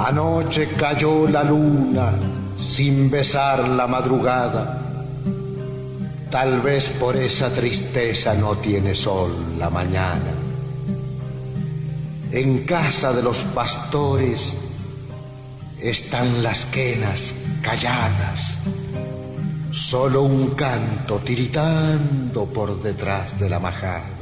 Anoche cayó la luna sin besar la madrugada. Tal vez por esa tristeza no tiene sol la mañana. En casa de los pastores están las quenas calladas, solo un canto tiritando por detrás de la majada.